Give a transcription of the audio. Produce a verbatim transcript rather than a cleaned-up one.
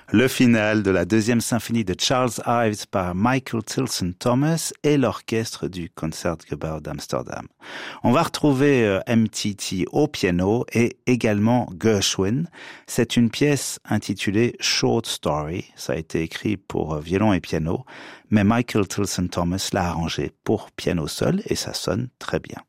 Le final de la deuxième symphonie de Charles Ives par Michael Tilson Thomas et l'orchestre du Concertgebouw d'Amsterdam. On va retrouver euh, M T T au piano et également Gershwin. C'est une pièce intitulée Short Story. Ça a été écrit pour euh, violon et piano, mais Michael Tilson Thomas l'a arrangé pour piano seul et ça sonne très bien.